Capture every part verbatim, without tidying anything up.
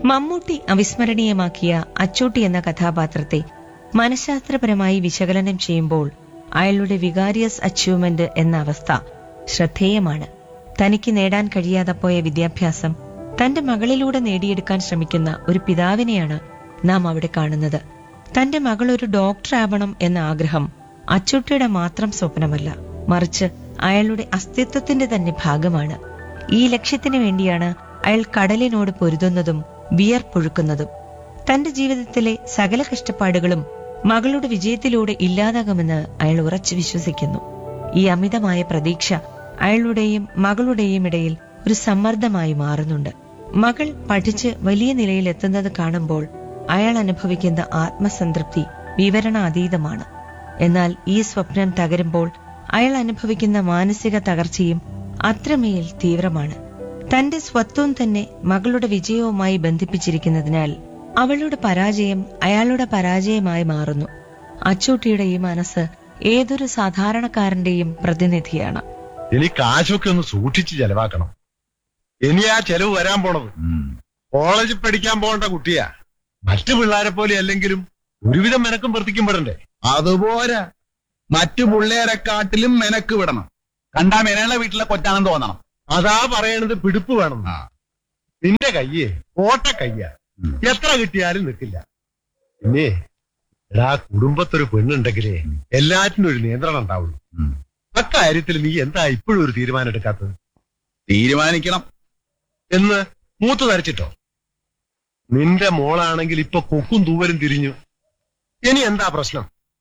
മമ്മൂട്ടി അവിസ്മരണീയമാക്കിയ അച്ചൂട്ടി എന്ന കഥാപാത്രത്തെ മനഃശാസ്ത്രപരമായി വിശകലനം ചെയ്യുമ്പോൾ അയാളുടെ വികാരിയസ് അച്ചീവ്മെന്റ് എന്ന അവസ്ഥ ശ്രദ്ധേയമാണ്. തനിക്ക് നേടാൻ കഴിയാതെ പോയ വിദ്യാഭ്യാസം തന്റെ മകളിലൂടെ നേടിയെടുക്കാൻ ശ്രമിക്കുന്ന ഒരു പിതാവിനെയാണ് നാം അവിടെ കാണുന്നത്. തന്റെ മകൾ ഒരു ഡോക്ടർ ആവണം എന്ന ആഗ്രഹം അച്ചൂട്ടിയുടെ മാത്രം സ്വപ്നമല്ല, മറിച്ച് അയാളുടെ അസ്തിത്വത്തിന്റെ തന്നെ ഭാഗമാണ്. ഈ ലക്ഷ്യത്തിന് വേണ്ടിയാണ് അയാൾ കടലിനോട് പൊരുതുന്നതും വിയർപ്പൊഴുക്കുന്നതും. തന്റെ ജീവിതത്തിലെ സകല കഷ്ടപ്പാടുകളും മകളുടെ വിജയത്തിലൂടെ ഇല്ലാതാകുമെന്ന് അയാൾ ഉറച്ചു വിശ്വസിക്കുന്നു. ഈ അമിതമായ പ്രതീക്ഷ അയാളുടെയും മകളുടെയും ഇടയിൽ ഒരു സമ്മർദ്ദമായി മാറുന്നുണ്ട്. മകൾ പഠിച്ച് വലിയ നിലയിൽ എത്തുന്നത് കാണുമ്പോൾ അയാൾ അനുഭവിക്കുന്ന ആത്മസംതൃപ്തി വിവരണാതീതമാണ്. എന്നാൽ ഈ സ്വപ്നം തകരുമ്പോൾ അയാൾ അനുഭവിക്കുന്ന മാനസിക തകർച്ചയും അത്രമേൽ തീവ്രമാണ്. തന്റെ സ്വത്വം തന്നെ മകളുടെ വിജയവുമായി ബന്ധിപ്പിച്ചിരിക്കുന്നതിനാൽ അവളുടെ പരാജയം അയാളുടെ പരാജയമായി മാറുന്നു. അച്ചൂട്ടിയുടെ ഈ മനസ്സ് ഏതൊരു സാധാരണക്കാരന്റെയും പ്രതിനിധിയാണ്. ഇനി കാശൊക്കെ ഒന്ന് സൂക്ഷിച്ച് ചെലവാക്കണം. ഇനി ആ ചെലവ് വരാൻ പോണത് കോളേജിൽ പഠിക്കാൻ പോകേണ്ട കുട്ടിയാ. മറ്റു പിള്ളേരെ പോലെ അല്ലെങ്കിലും ഒരുവിധം മെനക്കും പ്രവർത്തിക്കും പെടണ്ടേ? അതുപോരാ, മറ്റു പിള്ളേരെക്കാട്ടിലും മെനക്ക് വിടണം. കണ്ടാ മെനയുള്ള വീട്ടിലെ കൊച്ചാണെന്ന് തോന്നണം. അതാ പറയണത്, പിടിപ്പ് വേണം. നിന്റെ കയ്യേ ഓട്ട കയ്യാ, എത്ര കിട്ടിയാലും നിൽക്കില്ല. പിന്നെ എടാ, കുടുംബത്തൊരു പെണ്ണുണ്ടെങ്കിലേ എല്ലാറ്റിനും ഒരു നിയന്ത്രണം ഉണ്ടാവുള്ളൂ. അക്കാര്യത്തിൽ നീ എന്താ ഇപ്പോഴും ഒരു തീരുമാനം എടുക്കാത്തത്? തീരുമാനിക്കണം എന്ന് മൂത്ത് ധരിച്ചിട്ടോ? നിന്റെ മോളാണെങ്കിൽ ഇപ്പൊ കൊക്കും തൂവലും തിരിഞ്ഞു. ഇനി എന്താ പ്രശ്നം?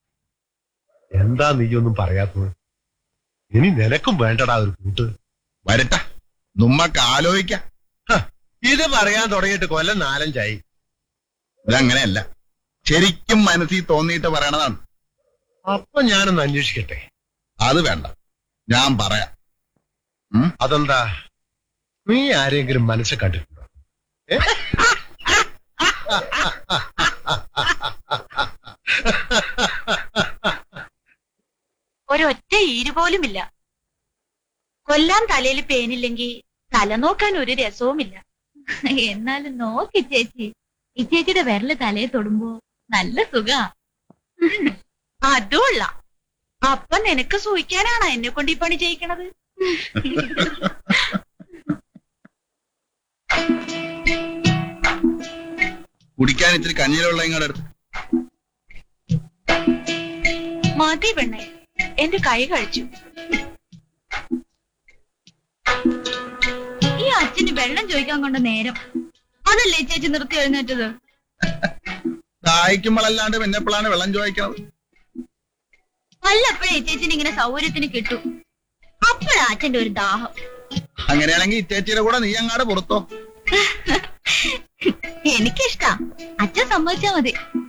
എന്താ നീയൊന്നും പറയാത്തത്? ഇനി നിനക്കും വേണ്ടടാ ഒരു കൂട്ട്. വരട്ടെ, നമ്മക്ക് ആലോചിക്കാം. ഇത് പറയാൻ തുടങ്ങിയിട്ട് കൊല്ലം നാലഞ്ചായി. ഇതങ്ങനെയല്ല, ശരിക്കും മനസ്സിൽ തോന്നിയിട്ട് പറയണതാണ്. അപ്പൊ ഞാനൊന്ന് അന്വേഷിക്കട്ടെ. അത് വേണ്ട, ഞാൻ പറയാം. അതെന്താ, നീ ആരെങ്കിലും മനസ്സിൽ കണ്ടിട്ടുണ്ടോ? ഒരൊറ്റ ഈര് പോലുമില്ല. കൊല്ലാൻ തലയിൽ പേനില്ലെങ്കിൽ തല നോക്കാൻ ഒരു രസവുമില്ല. എന്നാലും നോക്കി ചേച്ചി, ഈ ചേച്ചിയുടെ വിരല് തലയെ തൊടുമ്പോ നല്ല സുഖാ. അതുമല്ല, അപ്പൊ നിനക്ക് സൂഹിക്കാനാണ് എന്നെ കൊണ്ട് ഈ പണി ചെയ്യിക്കണത്. കുടിക്കാൻ ഇത്തിരി കഞ്ഞിയിലുള്ള ഇങ്ങോട്ട് എടുത്ത്. മതി പെണ്ണെ, എന്റെ കൈ കഴിച്ചു. ഈ അച്ഛന് വെള്ളം ചോദിക്കാൻ കൊണ്ട് നേരം അതല്ലേ ചേച്ചി നിർത്തി എഴുന്നേറ്റത്? ദാഹിക്കുമ്പോഴല്ലാണ്ട് പിന്നെ എപ്പോഴാണ് വെള്ളം ചോദിക്കണത്? വല്ലപ്പോഴേ ചേച്ചിന് ഇങ്ങനെ സൗകര്യത്തിന് കിട്ടും, അപ്പോഴാ അച്ഛന്റെ ഒരു ദാഹം. അങ്ങനെയാണെങ്കിൽ ഇറ്റേച്ചിയുടെ കൂടെ നീ അങ്ങാട് പുറത്തോ. എനിക്കിഷ്ടാ, അച്ഛൻ സമ്മതിച്ചാ മതി.